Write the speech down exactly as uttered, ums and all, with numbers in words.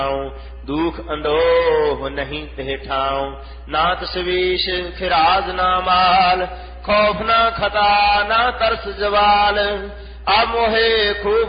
दुख अंदोह नहीं ते ठाऊं, ना तसवीश फिराज ना माल, खौफ ना खता ना तरस जवाल। अब मोहे खूब